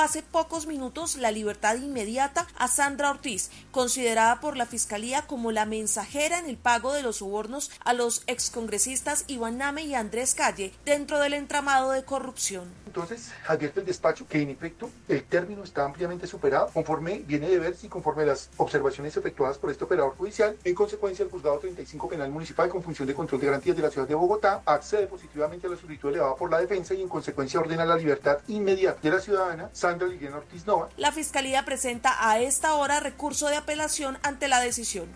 hace pocos minutos la libertad inmediata a Sandra Ortiz, considerada por la Fiscalía como la mensajera en el pago de los sobornos a los excongresistas Iván Name y Andrés Calle dentro del entramado de corrupción. Entonces, advierte el despacho que en efecto el término está ampliamente superado, conforme viene de verse y conforme a las observaciones efectuadas por este operador judicial. En consecuencia, el Juzgado 35 Penal Municipal con función de control de garantías de la ciudad de Bogotá accede positivamente a la solicitud elevada por la defensa y en consecuencia ordena la libertad inmediata de la ciudadana Sandra Liliana Ortiz Nova. La Fiscalía presenta a esta hora recurso de apelación ante la decisión.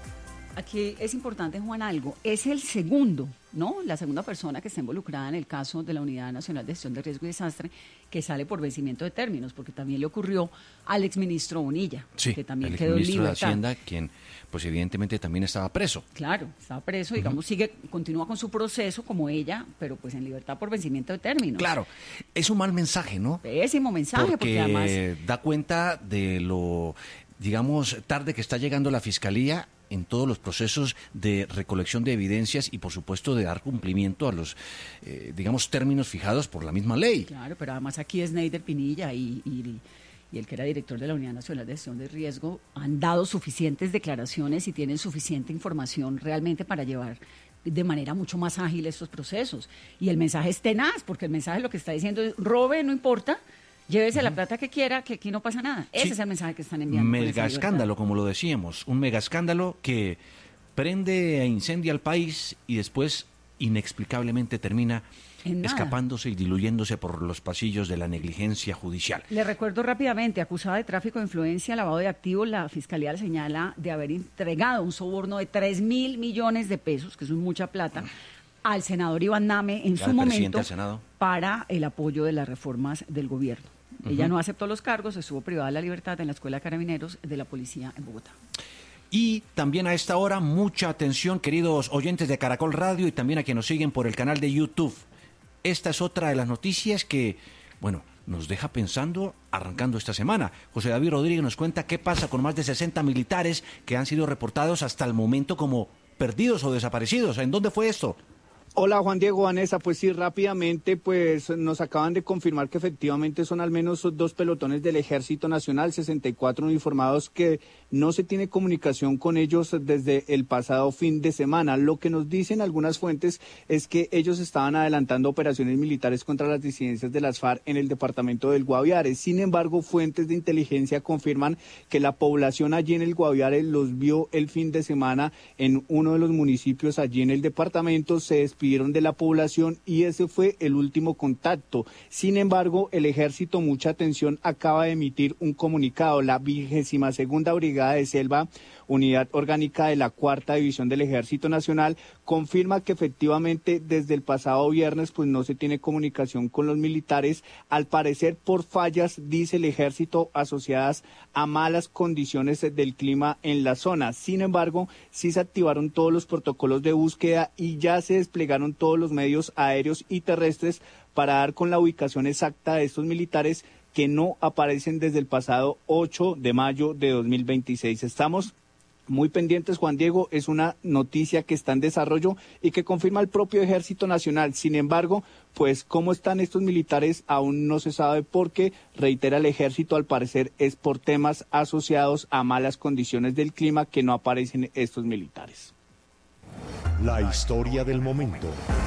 Aquí es importante, Juan, algo. Es el segundo, ¿no? La segunda persona que está involucrada en el caso de la Unidad Nacional de Gestión de Riesgo y Desastre que sale por vencimiento de términos, porque también le ocurrió al exministro Bonilla, sí, que también el quedó en exministro de libertad. Hacienda, quien pues evidentemente también estaba preso. Claro, estaba preso, digamos, continúa con su proceso como ella, pero pues en libertad por vencimiento de términos. Claro, es un mal mensaje, ¿no? Pésimo mensaje, porque además da cuenta de lo, digamos, tarde que está llegando la Fiscalía en todos los procesos de recolección de evidencias y, por supuesto, de dar cumplimiento a los, digamos, términos fijados por la misma ley. Claro, pero además aquí es Neider Pinilla y el que era director de la Unidad Nacional de Gestión de Riesgo han dado suficientes declaraciones y tienen suficiente información realmente para llevar de manera mucho más ágil estos procesos. Y el mensaje es tenaz, porque el mensaje lo que está diciendo es, robe, no importa, llévese la plata que quiera, que aquí no pasa nada. Ese es el mensaje que están enviando. Mega escándalo, como lo decíamos, un mega escándalo que prende e incendia al país y después inexplicablemente termina escapándose y diluyéndose por los pasillos de la negligencia judicial. Le recuerdo rápidamente, acusada de tráfico de influencia, lavado de activos, la Fiscalía le señala de haber entregado un soborno de 3.000 millones de pesos, que eso es mucha plata, al senador Iván Name en su momento para el apoyo de las reformas del gobierno. Ella no aceptó los cargos, estuvo privada de la libertad en la Escuela de Carabineros de la Policía en Bogotá. Y también a esta hora, mucha atención, queridos oyentes de Caracol Radio y también a quienes nos siguen por el canal de YouTube. Esta es otra de las noticias que, bueno, nos deja pensando arrancando esta semana. José David Rodríguez nos cuenta qué pasa con más de 60 militares que han sido reportados hasta el momento como perdidos o desaparecidos. ¿En dónde fue esto? Hola Juan Diego, Vanessa, pues sí, rápidamente pues nos acaban de confirmar que efectivamente son al menos 2 pelotones del Ejército Nacional, 64 uniformados que no se tiene comunicación con ellos desde el pasado fin de semana. Lo que nos dicen algunas fuentes es que ellos estaban adelantando operaciones militares contra las disidencias de las FARC en el departamento del Guaviare. Sin embargo, fuentes de inteligencia confirman que la población allí en el Guaviare los vio el fin de semana en uno de los municipios allí en el departamento, se despidieron de la población y ese fue el último contacto. Sin embargo, el ejército, mucha atención, acaba de emitir un comunicado. La 22ª Brigada de Selva, unidad orgánica de la 4ª División del Ejército Nacional, confirma que efectivamente desde el pasado viernes pues no se tiene comunicación con los militares, al parecer por fallas, dice el ejército, asociadas a malas condiciones del clima en la zona. Sin embargo, sí se activaron todos los protocolos de búsqueda y ya se desplegaron todos los medios aéreos y terrestres para dar con la ubicación exacta de estos militares que no aparecen desde el pasado 8 de mayo de 2026. Estamos muy pendientes, Juan Diego, es una noticia que está en desarrollo y que confirma el propio Ejército Nacional. Sin embargo, pues cómo están estos militares aún no se sabe porque, reitera el Ejército, al parecer es por temas asociados a malas condiciones del clima que no aparecen estos militares. La historia del momento.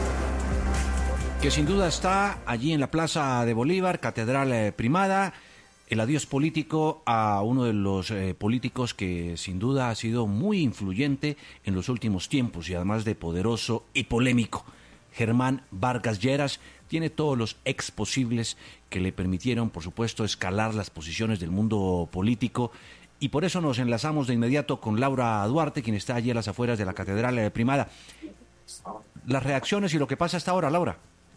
Que sin duda está allí en la Plaza de Bolívar, Catedral Primada, el adiós político a uno de los políticos que sin duda ha sido muy influyente en los últimos tiempos y además de poderoso y polémico. Germán Vargas Lleras tiene todos los ex posibles que le permitieron, por supuesto, escalar las posiciones del mundo político. Y por eso nos enlazamos de inmediato con Laura Duarte, quien está allí a las afueras de la Catedral Primada. Las reacciones y lo que pasa hasta ahora, Laura.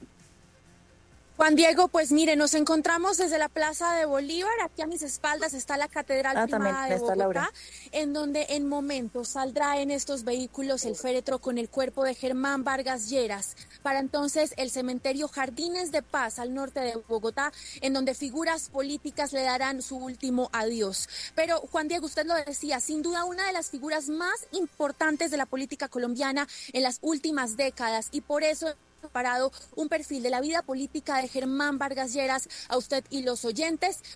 Juan Diego, pues mire, nos encontramos desde la Plaza de Bolívar. Aquí a mis espaldas está la Catedral Primada de Bogotá, en donde en momentos saldrá en estos vehículos el féretro con el cuerpo de Germán Vargas Lleras. Para entonces el cementerio Jardines de Paz al norte de Bogotá, en donde figuras políticas le darán su último adiós. Pero Juan Diego, usted lo decía, sin duda una de las figuras más importantes de la política colombiana en las últimas décadas, y por eso preparado un perfil de la vida política de Germán Vargas Lleras a usted y los oyentes